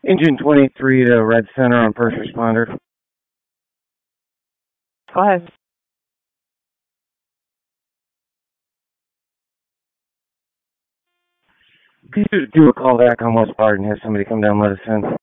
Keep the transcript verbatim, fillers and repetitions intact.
Engine twenty-three to Red Center on first responder. Go ahead. Could you do a call back on West Barton, have somebody come down and let us in?